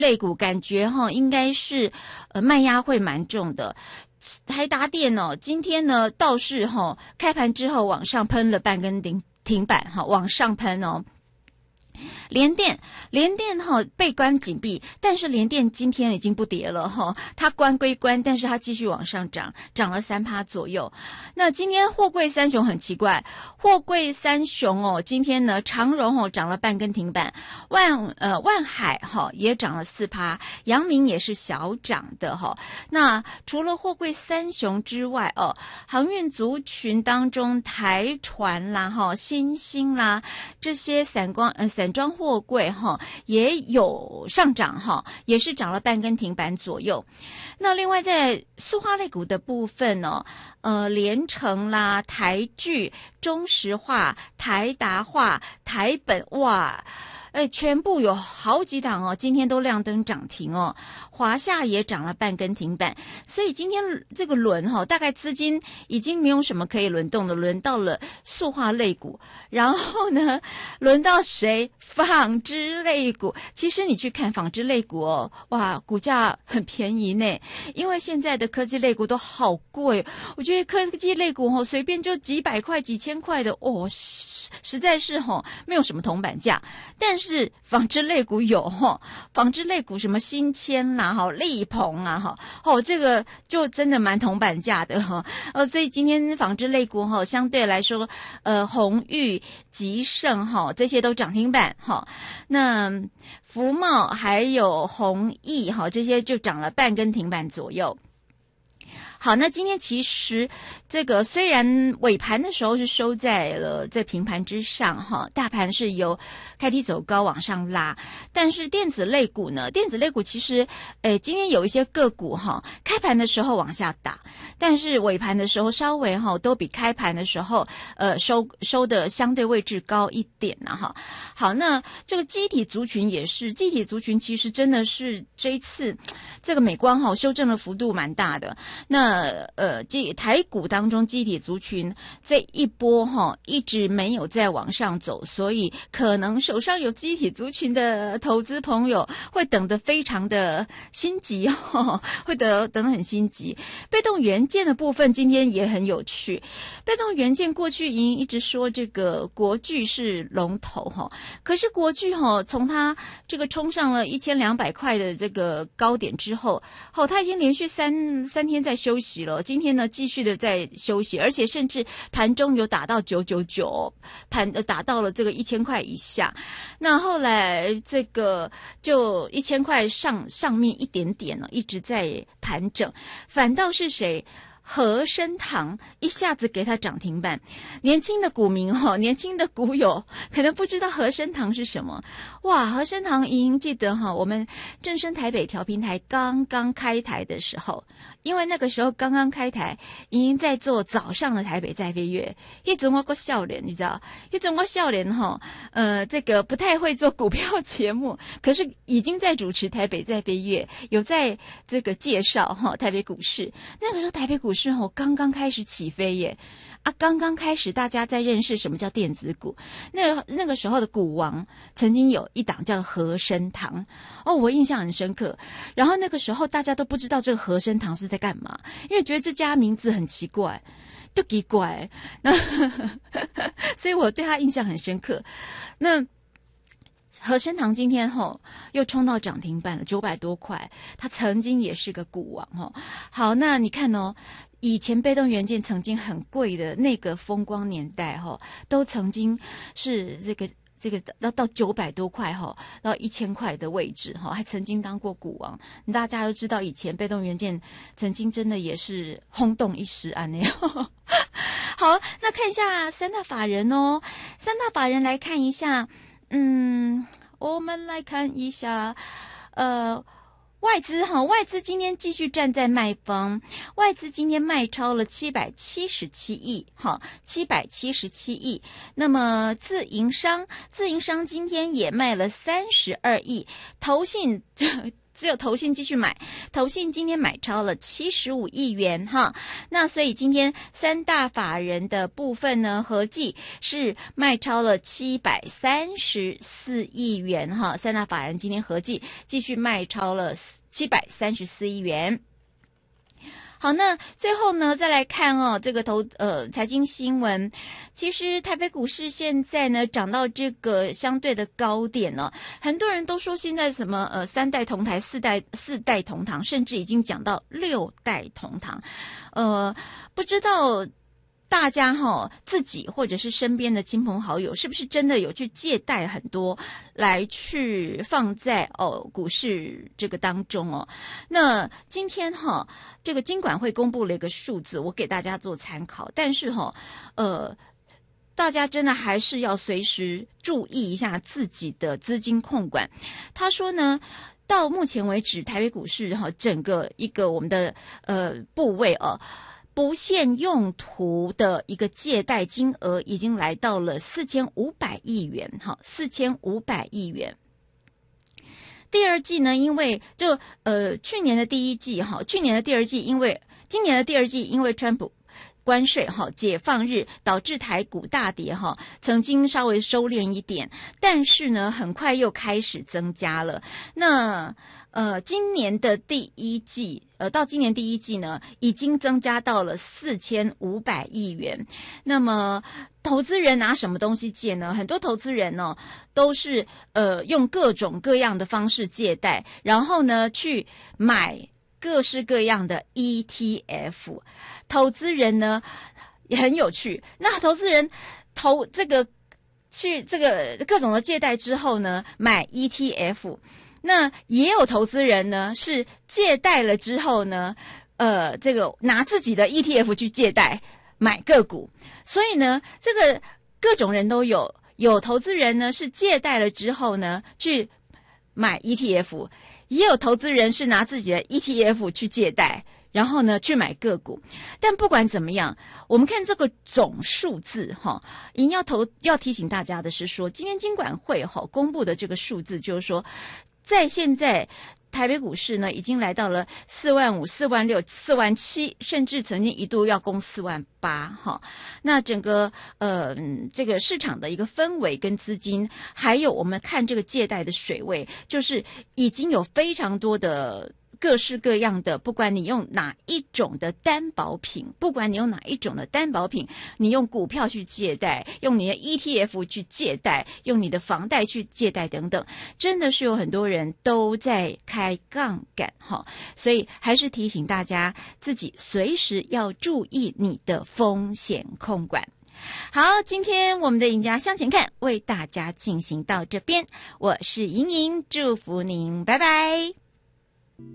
类股感觉应该是卖压会蛮重的。台达电今天呢倒是开盘之后往上喷了半根停板往上喷联电被关紧闭，但是联电今天已经不跌了它关归关，但是它继续往上涨了 3% 左右。那今天货柜三雄很奇怪，货柜三雄今天呢长荣涨了半根停板，万海也涨了 4%， 阳明也是小涨的那除了货柜三雄之外航运族群当中台船啦新兴啦这些散装货柜也有上涨也是涨了半根停板左右。那另外在塑化类股的部分联成啦、台聚、中石化、台达化、台本哇全部有好几档今天都亮灯涨停华夏也涨了半根停板，所以今天这个轮大概资金已经没有什么可以轮动的，轮到了塑化类股，然后呢轮到谁？纺织类股。其实你去看纺织类股哇，股价很便宜呢，因为现在的科技类股都好贵，我觉得科技类股随便就几百块几千块的实在是没有什么铜板价。但是纺织类股有纺织类股什么新签啦力鹏啊这个就真的蛮铜板价的所以今天纺织类股相对来说鸿裕、吉盛这些都涨停板那福茂还有弘毅这些就涨了半根停板左右。好，那今天其实这个虽然尾盘的时候是收在平盘之上大盘是由开低走高往上拉，但是电子类股呢，电子类股其实今天有一些个股开盘的时候往下打，但是尾盘的时候稍微都比开盘的时候收的相对位置高一点好，那这个基体族群也是，基体族群其实真的是这一次这个美光修正的幅度蛮大的。那台股当中基体族群这一波一直没有再往上走，所以可能手上有基体族群的投资朋友会等得非常的心急会等得很心急。被动元件的部分今天也很有趣，被动元件过去一直说这个国巨是龙头可是国巨从它这个冲上了1200块的这个高点之后它已经连续三天在休息了，今天呢继续的在休息，而且甚至盘中有打到999，打到了这个1000块以下。那后来这个就1000块上面一点点了，一直在盘整，反倒是谁？和生堂一下子给它涨停板。年轻的股民年轻的股友可能不知道和生堂是什么。哇，和生堂莹记得我们正声台北调频台刚刚开台的时候，因为那个时候刚刚开台，莹在做早上的台北在飞跃，一种我个笑脸，你知道，一种我笑脸这个不太会做股票节目，可是已经在主持台北在飞跃，有在这个介绍台北股市。那个时候台北股市刚刚开始起飞耶刚刚开始大家在认识什么叫电子股。那个时候的股王曾经有一档叫和生堂我印象很深刻。然后那个时候大家都不知道这个和生堂是在干嘛，因为觉得这家名字很奇怪，就奇怪那所以我对他印象很深刻。那和生堂今天又冲到涨停板了，900多块，它曾经也是个股王好，那你看以前被动元件曾经很贵的那个风光年代都曾经是这个到900多块到1000块的位置还曾经当过股王。大家都知道以前被动元件曾经真的也是轰动一时那样好，那看一下三大法人三大法人来看一下我们来看一下外资今天继续站在卖方，外资今天卖超了777亿777亿。那么自营商今天也卖了32亿，投信只有投信继续买，投信今天买超了75亿元哈。那所以今天三大法人的部分呢，合计是卖超了734亿元哈。三大法人今天合计继续卖超了734亿元。好，那最后呢，再来看这个财经新闻。其实台北股市现在呢涨到这个相对的高点呢，很多人都说现在什么3代同台、四代同堂，甚至已经讲到6代同堂。不知道大家自己或者是身边的亲朋好友，是不是真的有去借贷很多来去放在股市这个当中哦？那今天这个金管会公布了一个数字，我给大家做参考，但是大家真的还是要随时注意一下自己的资金控管。他说呢，到目前为止，台北股市整个一个我们的部位不限用途的一个借贷金额已经来到了4500亿元，4500亿元。第二季呢，因为去年的第一季去年的第二季，因为今年的第二季因为川普关税解放日导致台股大跌曾经稍微收敛一点，但是呢很快又开始增加了。那今年的第一季到今年第一季呢，已经增加到了4500亿元。那么投资人拿什么东西借呢？很多投资人都是用各种各样的方式借贷，然后呢去买各式各样的 ETF。投资人呢也很有趣，那投资人去这个各种的借贷之后呢，买 ETF。那也有投资人呢是借贷了之后呢，这个拿自己的 ETF 去借贷买个股。所以呢，这个各种人都有。有投资人呢是借贷了之后呢去买 ETF， 也有投资人是拿自己的 ETF 去借贷，然后呢去买个股。但不管怎么样，我们看这个总数字要提醒大家的是说，今天金管会公布的这个数字就是说，在现在台北股市呢已经来到了45000、46000、47000，甚至曾经一度要攻48000那整个这个市场的一个氛围跟资金，还有我们看这个借贷的水位，就是已经有非常多的各式各样的，不管你用哪一种的担保品，你用股票去借贷，用你的 ETF 去借贷，用你的房贷去借贷等等，真的是有很多人都在开杠杆所以还是提醒大家自己随时要注意你的风险控管。好，今天我们的赢家向前看为大家进行到这边，我是莹莹，祝福您，拜拜。